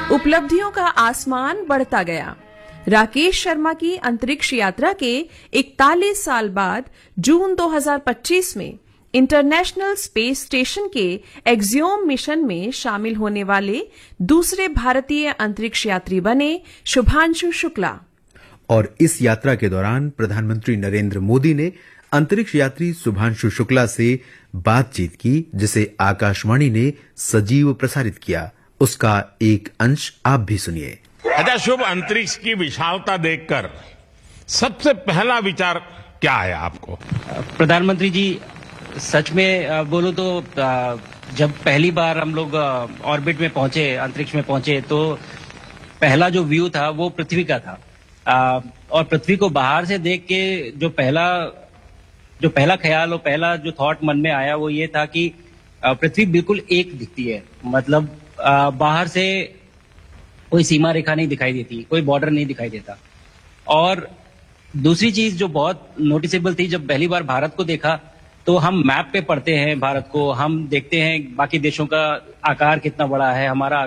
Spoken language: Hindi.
उपलब्धियों का आसमान बढ़ता गया। राकेश शर्मा की अंतरिक्ष यात्रा के 41 साल बाद जून 2025 में इंटरनेशनल स्पेस स्टेशन के एक्सियोम मिशन में शामिल होने वाले दूसरे भारतीय अंतरिक्ष यात्री बने शुभांशु शुक्ला। और इस यात्रा के दौरान प्रधानमंत्री नरेंद्र मोदी ने अंतरिक्ष यात्री शुभांशु शुक्ला से बातचीत की, जिसे आकाशवाणी ने सजीव प्रसारित किया। उसका एक अंश आप भी सुनिए। अच्छा शुभ, अंतरिक्ष की विशालता देखकर सबसे पहला विचार क्या आया आपको? प्रधानमंत्री जी, सच में बोलो तो जब पहली बार हम लोग ऑर्बिट में पहुंचे, अंतरिक्ष में पहुंचे, तो पहला जो व्यू था वो पृथ्वी का था। और पृथ्वी को बाहर से देख के जो पहला ख्याल और पहला जो थॉट मन में आया वो ये था कि पृथ्वी बिल्कुल एक दिखती है। मतलब बाहर से कोई सीमा रेखा नहीं दिखाई देती, कोई बॉर्डर नहीं दिखाई देता। और दूसरी चीज जो बहुत नोटिसेबल थी, जब पहली बार भारत को देखा तो हम मैप पे पढ़ते हैं भारत को, हम देखते हैं बाकी देशों का आकार कितना बड़ा है, हमारा